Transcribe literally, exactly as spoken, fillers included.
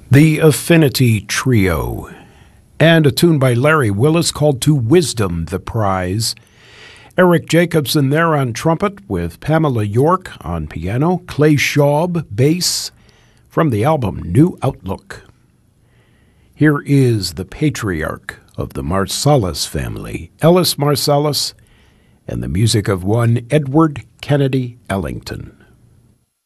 The Affinity Trio, and a tune by Larry Willis called To Wisdom the Prize. Eric Jacobson there on trumpet with Pamela York on piano, Clay Schaub, bass, from the album New Outlook. Here is the patriarch of the Marsalis family, Ellis Marsalis, and the music of one Edward Kennedy Ellington.